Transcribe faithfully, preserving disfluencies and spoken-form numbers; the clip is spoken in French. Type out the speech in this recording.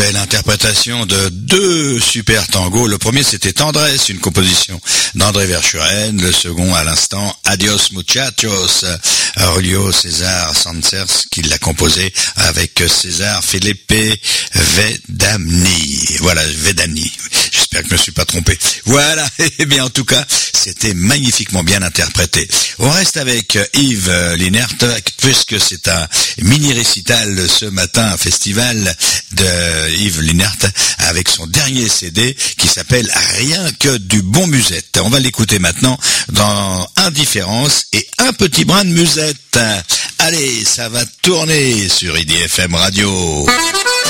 belle interprétation de deux super tangos. Le premier, c'était Tendresse, une composition d'André Verschuren. Le second, à l'instant, Adios Muchachos, Julio César Sancers, qui l'a composé avec César Felipe Vedamni. Voilà, Vedamni. J'espère que je ne me suis pas trompé. Voilà, et bien en tout cas, c'était magnifiquement bien interprété. On reste avec Yves Linert, puisque c'est un mini-récital ce matin, un festival de Yves Linert, avec son dernier C D qui s'appelle Rien que du bon musette. On va l'écouter maintenant dans Indifférence et un petit brin de musette. Allez, ça va tourner sur I D F M Radio.